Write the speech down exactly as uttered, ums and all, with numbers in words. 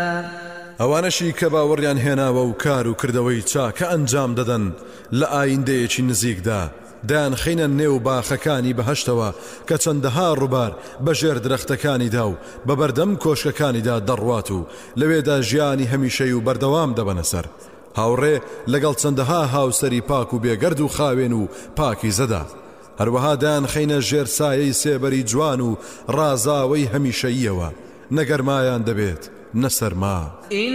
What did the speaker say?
ئەوانەشی کە باوەڕیان هێناوە و کار و کردەوەی چاکە ئەنجام دەدەن لە ئایندەیەکی نزیکدا دایان خینە نێو باخەکانی بەهەشتەوە کە چەندەها ڕووبار بەژێر درەختەکانیدا و بە بەردەم کۆشکەکانیدا دەڕوات و لەوێدا ژیانی هەمیشەی و بەردەوام دەبەنە سەر هاوڕێ لەگەڵ چەندەها هاوسەری پاک و بێگەرد و خاوێن و پاکی زەدا هەروەها دایان خینە ژێر سایەی سێبەری جوان و ڕازاوەی هەمیشەییەوە نەگەرمایان دەبێت نەسەرما